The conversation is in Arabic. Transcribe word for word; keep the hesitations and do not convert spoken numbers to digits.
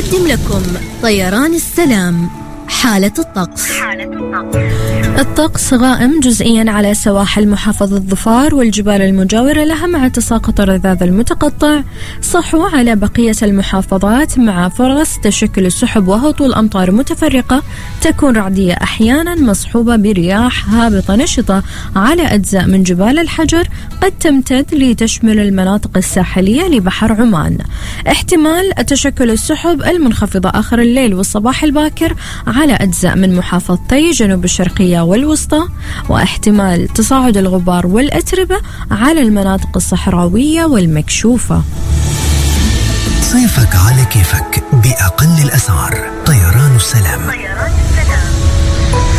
يقدم لكم طيران السلام حالة الطقس. الطقس غائم جزئيا على سواحل محافظة ظفار والجبال المجاورة لها مع تساقط الرذاذ المتقطع. صحو على بقية المحافظات مع فرص تشكل السحب وهطول أمطار متفرقة تكون رعدية أحيانا مصحوبة برياح هابطة نشطة على أجزاء من جبال الحجر قد تمتد لتشمل المناطق الساحلية لبحر عمان. احتمال تشكل السحب المنخفضة آخر الليل والصباح الباكر على أجزاء من محافظتي جنوب الشرقية والوسطى، واحتمال تصاعد الغبار والأتربة على المناطق الصحراوية والمكشوفة. صيفك على كيفك بأقل الأسعار. طيران السلام.